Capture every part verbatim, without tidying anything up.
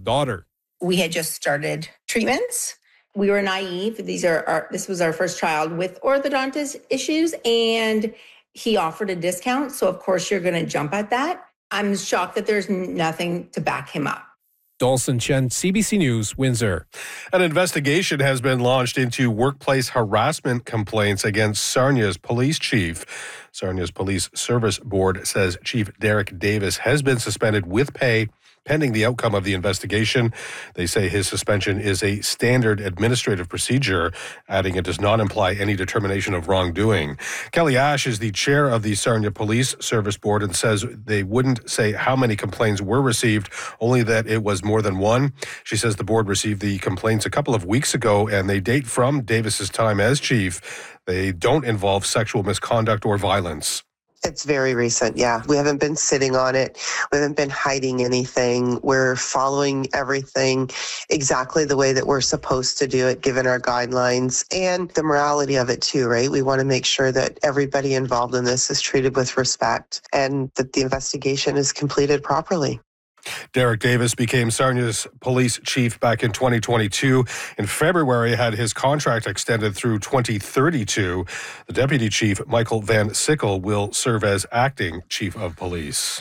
daughter. We had just started treatments. We were naive. These are our, this was our first child with orthodontist issues, and he offered a discount. So of course you're going to jump at that. I'm shocked that there's nothing to back him up. Dawson Chen, C B C News, Windsor. An investigation has been launched into workplace harassment complaints against Sarnia's police chief. Sarnia's Police Service Board says Chief Derek Davis has been suspended with pay pending the outcome of the investigation. They say his suspension is a standard administrative procedure, adding it does not imply any determination of wrongdoing. Kelly Ash is the chair of the Sarnia Police Service Board and says they wouldn't say how many complaints were received, only that it was more than one. She says the board received the complaints a couple of weeks ago and they date from Davis's time as chief. They don't involve sexual misconduct or violence. It's very recent, yeah. We haven't been sitting on it. We haven't been hiding anything. We're following everything exactly the way that we're supposed to do it, given our guidelines and the morality of it too, right? We want to make sure that everybody involved in this is treated with respect and that the investigation is completed properly. Derek Davis became Sarnia's police chief back in twenty twenty-two. In February, had his contract extended through twenty thirty-two. The deputy chief, Michael Van Sickle, will serve as acting chief of police.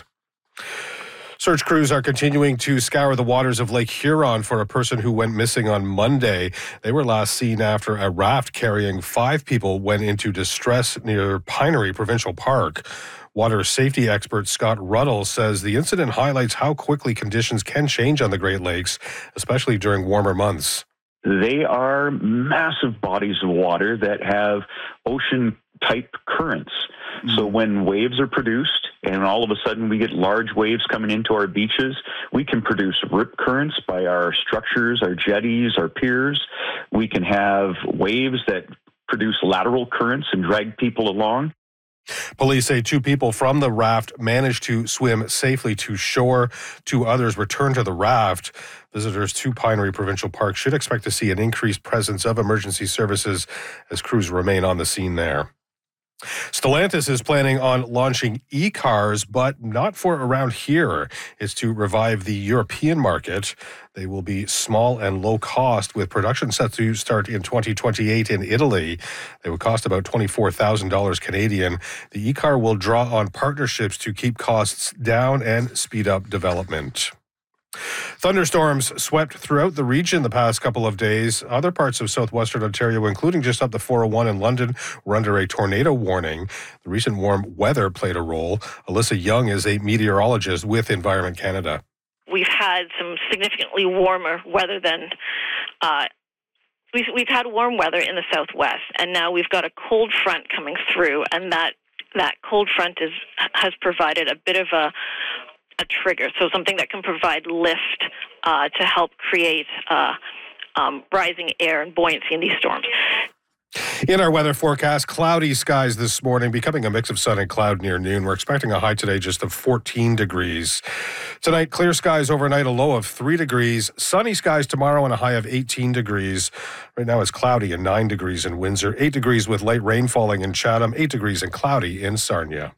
Search crews are continuing to scour the waters of Lake Huron for a person who went missing on Monday. They were last seen after a raft carrying five people went into distress near Pinery Provincial Park. Water safety expert Scott Ruddle says the incident highlights how quickly conditions can change on the Great Lakes, especially during warmer months. They are massive bodies of water that have ocean-type currents. Mm-hmm. So when waves are produced, and all of a sudden we get large waves coming into our beaches, we can produce rip currents by our structures, our jetties, our piers. We can have waves that produce lateral currents and drag people along. Police say two people from the raft managed to swim safely to shore. Two others returned to the raft. Visitors to Pinery Provincial Park should expect to see an increased presence of emergency services as crews remain on the scene there. Stellantis is planning on launching e-cars, but not for around here. It's to revive the European market. They will be small and low cost, with production set to start in twenty twenty-eight in Italy. They would cost about twenty-four thousand dollars Canadian. The e-car will draw on partnerships to keep costs down and speed up development. Thunderstorms swept throughout the region the past couple of days. Other parts of southwestern Ontario, including just up the four oh one in London, were under a tornado warning. The recent warm weather played a role. Alyssa Young is a meteorologist with Environment Canada. We've had some significantly warmer weather than uh, we've, we've had warm weather in the southwest, and now we've got a cold front coming through, and that that cold front is has provided a bit of a a trigger, so something that can provide lift uh, to help create uh, um, rising air and buoyancy in these storms. In our weather forecast, cloudy skies this morning, becoming a mix of sun and cloud near noon. We're expecting a high today just of fourteen degrees. Tonight, clear skies overnight, a low of three degrees. Sunny skies tomorrow and a high of eighteen degrees. Right now it's cloudy and nine degrees in Windsor, eight degrees with light rain falling in Chatham, eight degrees and cloudy in Sarnia.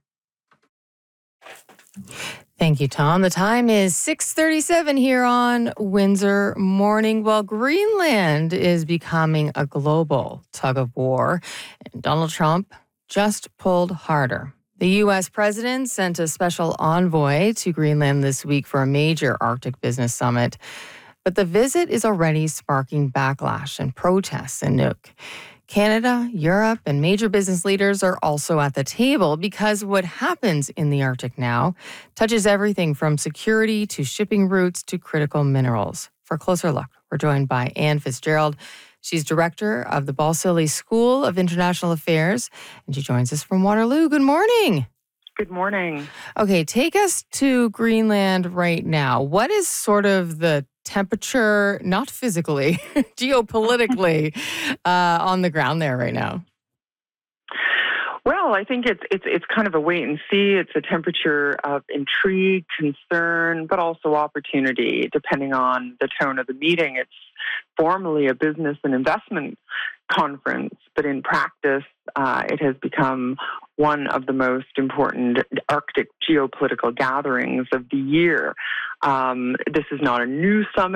Thank you, Tom. The time is six thirty-seven here on Windsor Morning. Well, Greenland is becoming a global tug of war, and Donald Trump just pulled harder. The U S president sent a special envoy to Greenland this week for a major Arctic business summit, but the visit is already sparking backlash and protests in Nuuk. Canada, Europe, and major business leaders are also at the table because what happens in the Arctic now touches everything from security to shipping routes to critical minerals. For a closer look, we're joined by Anne Fitzgerald. She's director of the Balsillie School of International Affairs, and she joins us from Waterloo. Good morning. Good morning. Okay, take us to Greenland right now. What is sort of the temperature, not physically, geopolitically, uh, on the ground there right now? Well, I think it's it's it's kind of a wait and see. It's a temperature of intrigue, concern, but also opportunity, depending on the tone of the meeting. It's formally a business and investment conference, but in practice, uh, it has become one of the most important Arctic geopolitical gatherings of the year. Um, this is not a new summit.